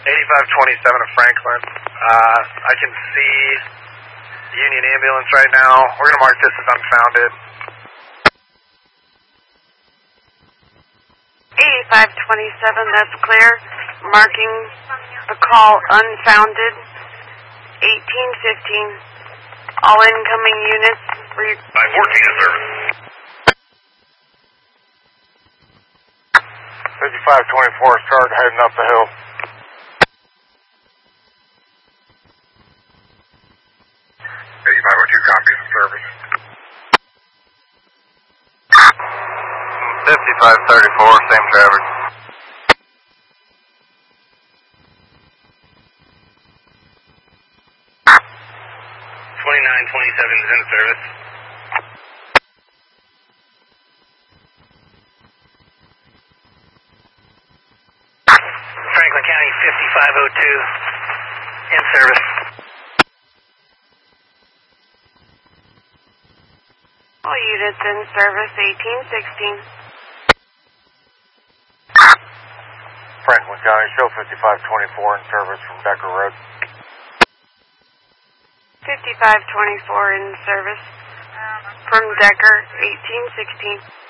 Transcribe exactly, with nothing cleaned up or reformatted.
eighty-five twenty-seven of Franklin. Uh, I can see Union Ambulance right now. We're going to mark this as unfounded. eighty-five twenty-seven, that's clear. Marking the call unfounded. eighteen fifteen. All incoming units. nine fourteen in service. fifty-five twenty-four started heading up the hill. eighty-five oh two copies in service. fifty-five thirty-four, same traffic. twenty-nine twenty-seven is in service. Franklin County fifty-five oh two in service. All units in service, eighteen sixteen. Franklin County, show fifty-five twenty-four in service from Decker Road. fifty-five twenty-four in service from Decker, eighteen sixteen.